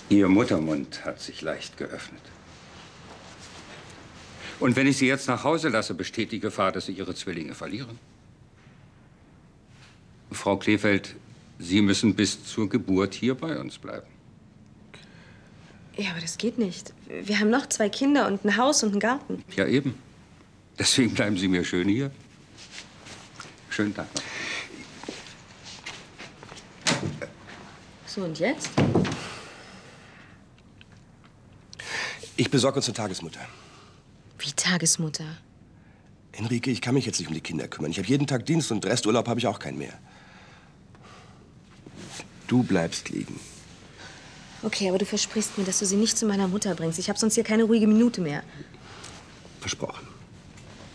Ihr Muttermund hat sich leicht geöffnet. Und wenn ich Sie jetzt nach Hause lasse, besteht die Gefahr, dass Sie Ihre Zwillinge verlieren. Frau Kleefeld, Sie müssen bis zur Geburt hier bei uns bleiben. Ja, aber das geht nicht. Wir haben noch 2 Kinder und ein Haus und einen Garten. Ja, eben. Deswegen bleiben Sie mir schön hier. Schönen Tag noch. So, und jetzt? Ich besorge uns eine Tagesmutter. Wie Tagesmutter? Enrique, ich kann mich jetzt nicht um die Kinder kümmern. Ich habe jeden Tag Dienst und Resturlaub habe ich auch keinen mehr. Du bleibst liegen. Okay, aber du versprichst mir, dass du sie nicht zu meiner Mutter bringst. Ich habe sonst hier keine ruhige Minute mehr. Versprochen.